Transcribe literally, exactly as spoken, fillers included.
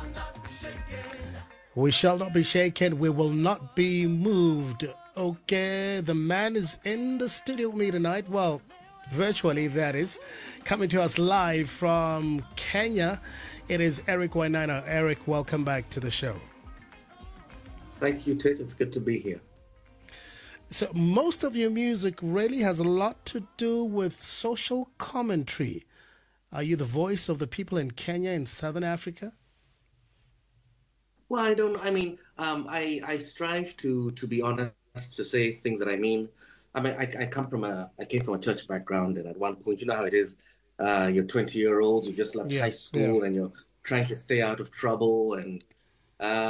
We shall not be shaken. We will not be moved. Okay, the man is in the studio with me tonight. Well, virtually, that is. Coming to us live from Kenya, it is Eric Wainaina. Eric, welcome back to the show. Thank you, Tit. It's good to be here. So, most of your music really has a lot to do with social commentary. Are you the voice of the people in Kenya and Southern Africa? Well, I don't. I mean, um, I I strive to to be honest, to say things that I mean. I mean, I, I come from a I came from a church background, and at one point, you know how it is. Uh, you're twenty year olds, you just left Yeah, high yeah. school, and you're trying to stay out of trouble, and uh,